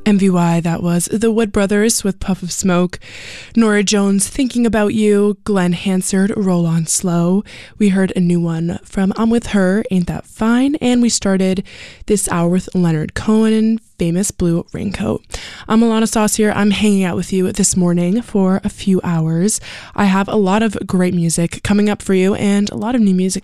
MVY, that was the Wood Brothers with Puff of Smoke. Nora Jones, Thinking About You. Glenn Hansard, Roll On Slow. We heard a new one from I'm With Her, Ain't That Fine. And we started this hour with Leonard Cohen, Famous Blue Raincoat. I'm Alana Sauce here. I'm hanging out with you this morning for a few hours. I have a lot of great music coming up for you and a lot of new music